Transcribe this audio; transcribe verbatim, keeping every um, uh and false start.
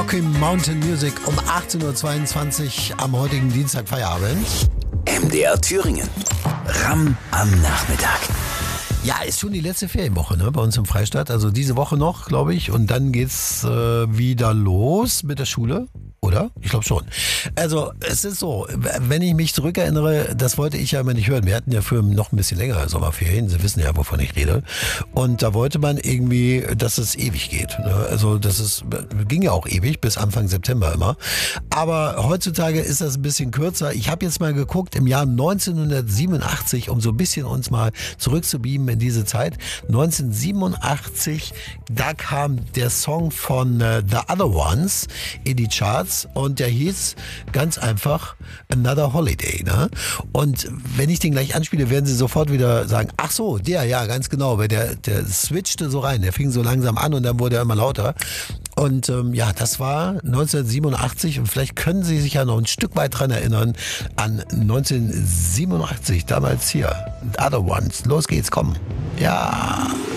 Rocky Mountain Music um achtzehn Uhr zweiundzwanzig am heutigen Dienstag Feierabend. M D R Thüringen. Ram am Nachmittag. Ja, ist schon die letzte Ferienwoche, ne, bei uns im Freistaat. Also diese Woche noch, glaube ich. Und dann geht's äh, wieder los mit der Schule. Oder? Ich glaube schon. Also es ist so, wenn ich mich zurückerinnere, das wollte ich ja immer nicht hören. Wir hatten ja für noch ein bisschen längere Sommerferien. Sie wissen ja, wovon ich rede. Und da wollte man irgendwie, dass es ewig geht. Also das ist, ging ja auch ewig, bis Anfang September immer. Aber heutzutage ist das ein bisschen kürzer. Ich habe jetzt mal geguckt, im Jahr neunzehnhundertsiebenundachtzig, um so ein bisschen uns mal zurückzubeamen in diese Zeit. neunzehnhundertsiebenundachtzig, da kam der Song von uh, The Other Ones in die Charts. Und der hieß ganz einfach Another Holiday. Ne? Und wenn ich den gleich anspiele, werden Sie sofort wieder sagen, ach so, der, ja, ganz genau, weil der, der switchte so rein, der fing so langsam an und dann wurde er immer lauter. Und ähm, ja, das war neunzehnhundertsiebenundachtzig und vielleicht können Sie sich ja noch ein Stück weit dran erinnern an neunzehnhundertsiebenundachtzig, damals hier, The Other Ones. Los geht's, komm. Ja.